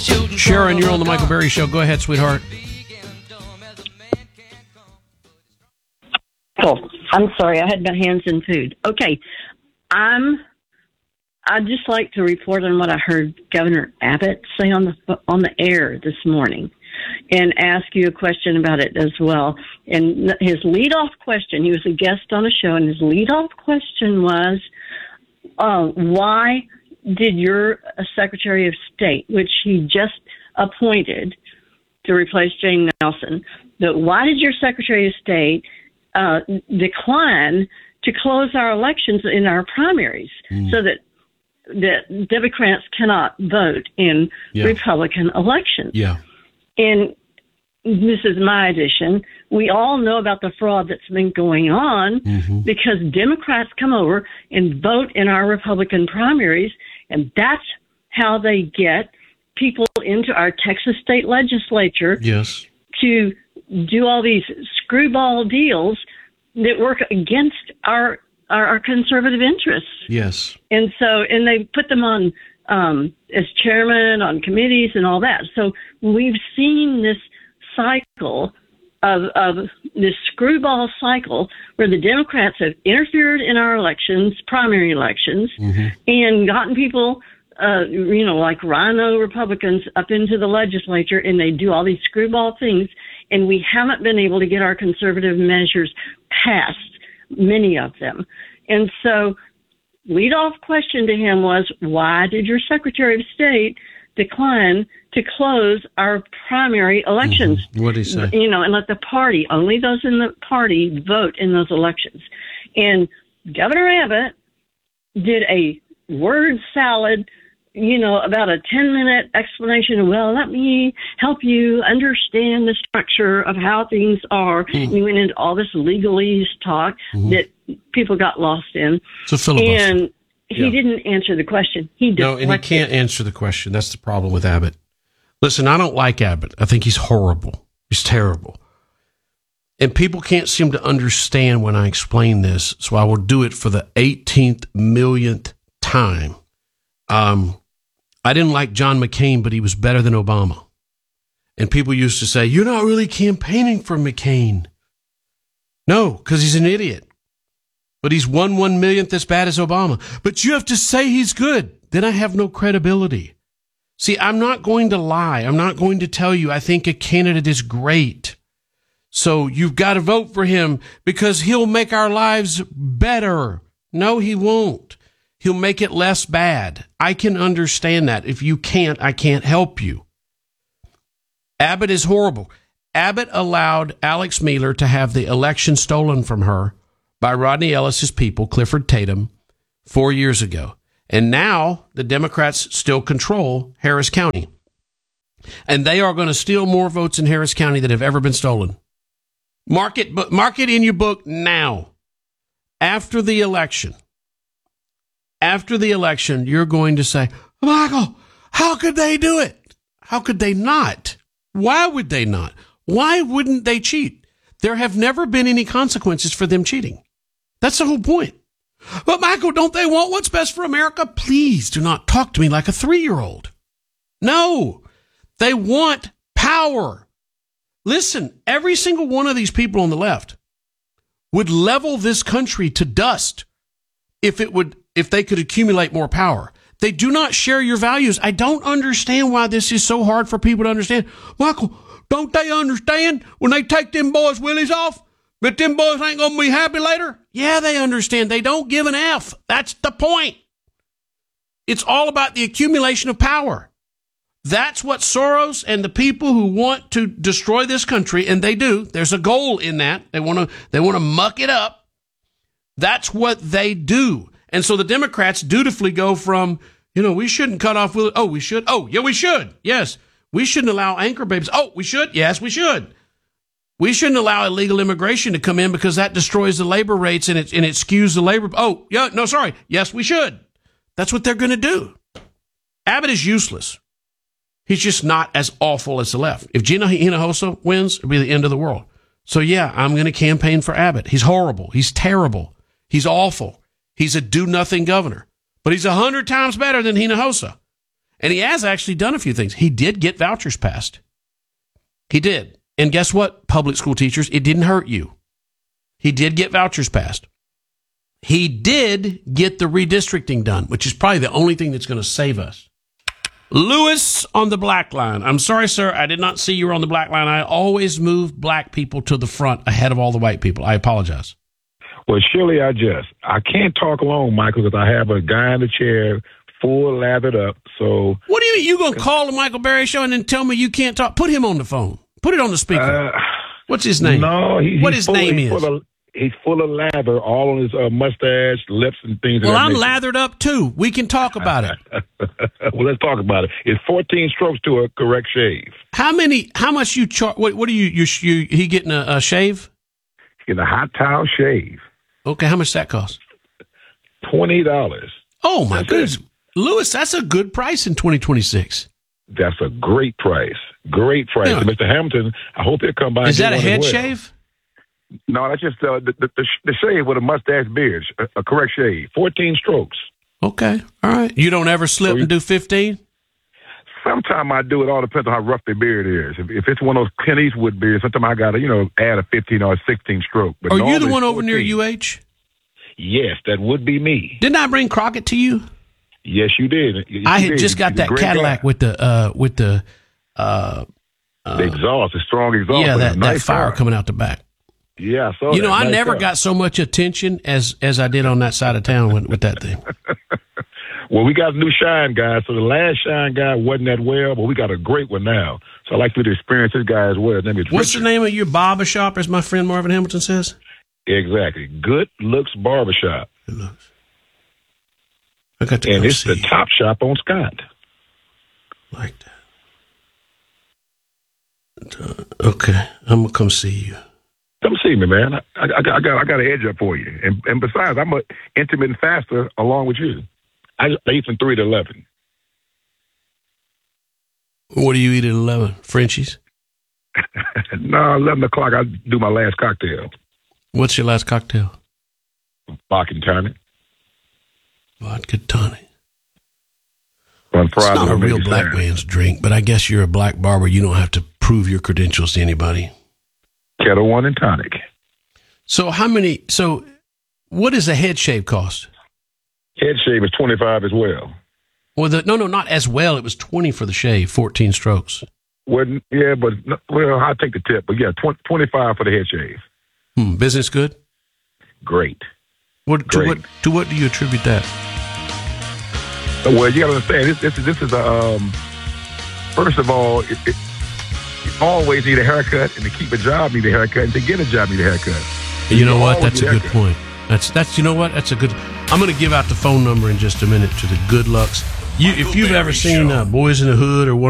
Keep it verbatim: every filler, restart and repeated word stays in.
Sharon, you're on the Michael Berry Show. Go ahead, sweetheart. Oh, I'm sorry. I had my hands in food. Okay. I'm, I'd just like to report on what I heard Governor Abbott say on the on the air this morning and ask you a question about it as well. And his leadoff question, he was a guest on a show, and his leadoff question was, uh, why did your uh, Secretary of State, which he just appointed to replace Jane Nelson, that why did your Secretary of State uh, decline to close our elections in our primaries mm. so that that Democrats cannot vote in yeah. Republican elections? Yeah. And this is my addition. We all know about the fraud that's been going on mm-hmm. because Democrats come over and vote in our Republican primaries, and that's how they get people into our Texas state legislature yes. to do all these screwball deals that work against our, our, our conservative interests. Yes. And so, and they put them on um, as chairman on committees and all that. So we've seen this cycle of, of this screwball cycle where the Democrats have interfered in our elections, primary elections, mm-hmm. and gotten people, uh, you know, like rhino Republicans up into the legislature, and they do all these screwball things, and we haven't been able to get our conservative measures passed, many of them. And so lead-off question to him was, why did your Secretary of State decline to close our primary elections? Mm-hmm. What did he say? You know, and let the party, only those in the party, vote in those elections. And Governor Abbott did a word salad, you know, about a ten-minute explanation of, well, let me help you understand the structure of how things are. Mm-hmm. And he went into all this legalese talk mm-hmm. that people got lost in. It's a filibuster. And he yeah. didn't answer the question. He No, and he can't answer the question. That's the problem with Abbott. Listen, I don't like Abbott. I think he's horrible. He's terrible. And people can't seem to understand when I explain this, so I will do it for the eighteenth millionth time. Um, I didn't like John McCain, but he was better than Obama. And people used to say, you're not really campaigning for McCain. No, because he's an idiot. But he's one one millionth as bad as Obama. But you have to say he's good. Then I have no credibility. See, I'm not going to lie. I'm not going to tell you I think a candidate is great. So you've got to vote for him because he'll make our lives better. No, he won't. He'll make it less bad. I can understand that. If you can't, I can't help you. Abbott is horrible. Abbott allowed Alex Miller to have the election stolen from her by Rodney Ellis's people, Clifford Tatum, four years ago. And now the Democrats still control Harris County. And they are going to steal more votes in Harris County than have ever been stolen. Mark it, mark it in your book now. After the election, after the election, you're going to say, Michael, how could they do it? How could they not? Why would they not? Why wouldn't they cheat? There have never been any consequences for them cheating. That's the whole point. But Michael, don't they want what's best for America? Please do not talk to me like a three-year-old. No, they want power. Listen, every single one of these people on the left would level this country to dust if it would, if they could accumulate more power. They do not share your values. I don't understand why this is so hard for people to understand. Michael, don't they understand when they take them boys' willies off that them boys ain't going to be happy later? Yeah, they understand. They don't give an F. That's the point. It's all about the accumulation of power. That's what Soros and the people who want to destroy this country, and they do, there's a goal in that. They want to, they want to muck it up. That's what they do. And so the Democrats dutifully go from, you know, we shouldn't cut off, oh, we should. Oh, yeah, we should. Yes. We shouldn't allow anchor babies. Oh, we should. Yes, we should. We shouldn't allow illegal immigration to come in because that destroys the labor rates and it, and it skews the labor. Oh, yeah, no, sorry. Yes, we should. That's what they're going to do. Abbott is useless. He's just not as awful as the left. If Gina Hinojosa wins, it'll be the end of the world. So, yeah, I'm going to campaign for Abbott. He's horrible. He's terrible. He's awful. He's a do-nothing governor. But he's a hundred times better than Hinojosa. And he has actually done a few things. He did get vouchers passed. He did. And guess what, public school teachers? It didn't hurt you. He did get vouchers passed. He did get the redistricting done, which is probably the only thing that's going to save us. Lewis on the black line. I'm sorry, sir. I did not see you were on the black line. I always move black people to the front ahead of all the white people. I apologize. Well, surely I just, I can't talk alone, Michael, because I have a guy in the chair full lathered up. So what do you mean? You going to call the Michael Berry show and then tell me you can't talk? Put him on the phone. Put it on the speaker. Uh, What's his name? No, he, what his full, name he's is? Full of, he's full of lather, all on his uh, mustache, lips, and things. Well, I'm lathered up too. We can talk about it. Well, let's talk about it. It's fourteen strokes to a correct shave. How many? How much you charge? What, what are you? You, you he getting a, a shave? He's getting a hot towel shave. Okay, how much that cost? Twenty dollars. Oh my goodness, Lewis, that's a good price in twenty twenty-six. That's a great price. Great price. Yeah. Mister Hamilton, I hope he'll come by. Is that a head well. shave? No, that's just uh, the, the, the shave with a mustache beard, a, a correct shave. fourteen strokes. Okay, all right. You don't ever slip so you, and do fifteen? Sometimes I do. It all depends on how rough the beard is. If, if it's one of those Clint Eastwood beards, sometimes I got to, you know, add a fifteen or a sixteen stroke. But are you the one over fourteen. Near U H? Yes, that would be me. Didn't I bring Crockett to you? Yes, you did. You I had did. just got He's that Cadillac guy. with the uh, with the uh, uh, the exhaust, the strong exhaust. Yeah, that, nice that fire car. coming out the back. Yeah, so you know, I nice never car. got so much attention as as I did on that side of town with, with that thing. Well, we got a new shine guy. So the last shine guy wasn't that well, but we got a great one now. So I like you to experience this guy as well. His name is What's Richard. the name of your barber shop, as my friend Marvin Hamilton says? Exactly. Good Looks Barbershop. Good Looks. I got to and go it's see the you. top shop on Scott. Like that. Uh, okay, I'm gonna come see you. Come see me, man. I, I, I got I got I got an edge up for you. And and besides, I'm a intermittent faster along with you. I, I eat from three to eleven. What do you eat at eleven? Frenchies? No, eleven o'clock. I do my last cocktail. What's your last cocktail? Vodka and tonic. Vodka tonic. On It's Friday, not a real maybe black Saturday. man's drink, but I guess you're a black barber. You don't have to prove your credentials to anybody. Kettle One and tonic. So how many? So what does a head shave cost? Head shave is twenty-five as well. Well, the, no, no, not as well. It was twenty for the shave, fourteen strokes. Well, yeah, but well, I'll take the tip. But yeah, twenty, twenty-five for the head shave. Hmm, business good? Great. What to Great. what to what do you attribute that? Well, you got to understand this. This is this is a. Um, first of all, it, it, you always need a haircut, and to keep a job, need a haircut, and to get a job, need a haircut. And you know what? always That's a need good haircut. point. That's that's you know what? That's a good. I'm going to give out the phone number in just a minute to the Good Lucks. You, if you've ever seen uh, Boys in the Hood or one